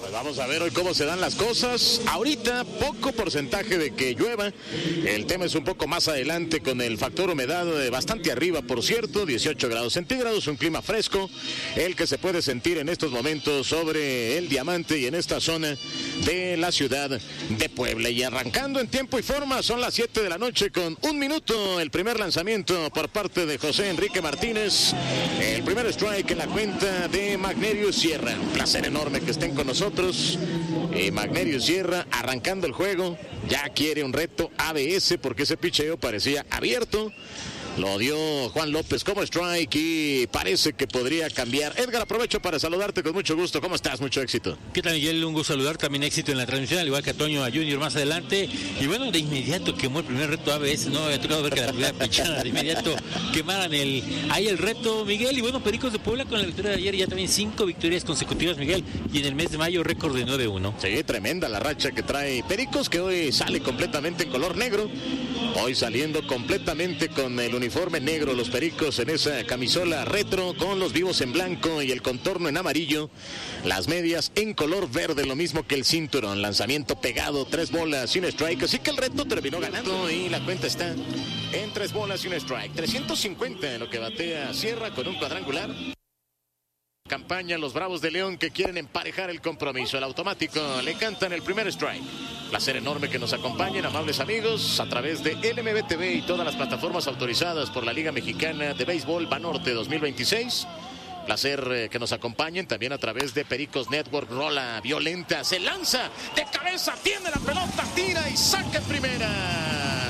Pues vamos a ver hoy cómo se dan las cosas. Ahorita poco porcentaje de que llueva. El tema es un poco más adelante con el factor humedad bastante arriba, por cierto, 18 grados centígrados, un clima fresco, el que se puede sentir en estos momentos sobre el Diamante y en esta zona de la ciudad de Puebla. Y arrancando en tiempo y forma, son las 7 de la noche con 1 minuto, el primer lanzamiento por parte de José Enrique Martínez, el primer strike en la cuenta de Magneuris Sierra. Un placer enorme que estén con nosotros. Magneuris Sierra arrancando el juego, ya quiere un reto ABS porque ese picheo parecía abierto. Lo dio Juan López como strike y parece que podría cambiar. Edgar, aprovecho para saludarte con mucho gusto. ¿Cómo estás? Mucho éxito. ¿Qué tal, Miguel? Un gusto saludar. También éxito en la transmisión, al igual que a Toño, a Junior más adelante. Y bueno, de inmediato quemó el primer reto ABS. No había tocado ver que la primera pichada de inmediato quemaran ahí el reto, Miguel. Y bueno, Pericos de Puebla con la victoria de ayer, ya también 5 victorias consecutivas, Miguel. Y en el mes de mayo, récord de 9-1. Sí, tremenda la racha que trae Pericos, que hoy sale completamente en color negro. Hoy saliendo completamente con el uniforme negro, los Pericos en esa camisola retro con los vivos en blanco y el contorno en amarillo, las medias en color verde, lo mismo que el cinturón. Lanzamiento pegado, 3 bolas y un strike, así que el reto terminó ganando y la cuenta está en 3 bolas y un strike. 350 en lo que batea Sierra con un cuadrangular. Campaña los Bravos de León que quieren emparejar el compromiso. El automático le cantan el primer strike. Placer enorme que nos acompañen, amables amigos, a través de LMB-TV y todas las plataformas autorizadas por la Liga Mexicana de Béisbol Banorte 2026. Placer que nos acompañen también a través de Pericos Network. Rola violenta, se lanza de cabeza, tiene la pelota, tira y saca en primera.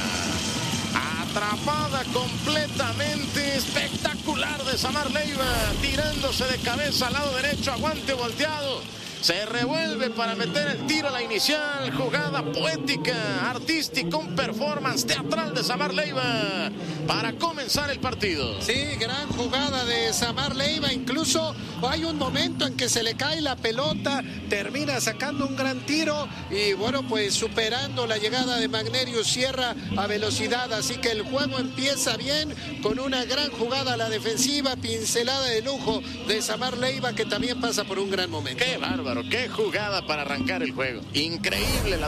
Atrapada completamente, espectacular de Samar Leiva, tirándose de cabeza al lado derecho, aguante volteado. Se revuelve para meter el tiro a la inicial. Jugada poética, artística, un performance teatral de Samar Leiva para comenzar el partido. Sí, gran jugada de Samar Leiva. Incluso hay un momento en que se le cae la pelota, termina sacando un gran tiro y bueno, pues superando la llegada de Magneuris Sierra a velocidad. Así que el juego empieza bien con una gran jugada a la defensiva, pincelada de lujo de Samar Leiva, que también pasa por un gran momento. ¡Qué bárbaro! ¡Qué jugada para arrancar el juego! Increíble la